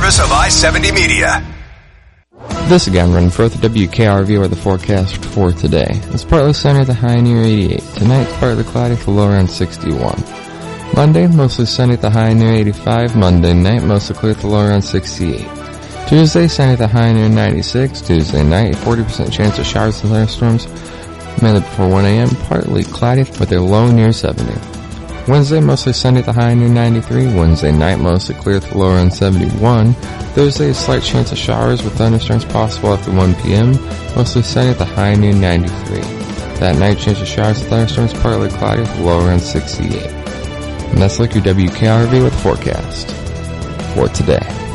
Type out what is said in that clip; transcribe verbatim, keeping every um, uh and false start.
service of I seventy Media. This again, running for the W K R V or the forecast for today. It's partly sunny at the high near eighty-eight. Tonight, it's partly cloudy at the low around sixty-one. Monday, mostly sunny at the high near eighty-five. Monday night, mostly clear at the low around sixty-eight. Tuesday, sunny at the high near ninety-six. Tuesday night, forty percent chance of showers and thunderstorms, mainly before one a.m. Partly cloudy with a low near seventy. Wednesday, mostly sunny at the high near ninety-three. Wednesday night, mostly clear at the low around seventy-one. Thursday, a slight chance of showers with thunderstorms possible after one p.m. Mostly sunny at the high near ninety-three. That night, chance of showers and thunderstorms partly cloudy with the low around sixty-eight. And that's like your W K R V with forecast for today.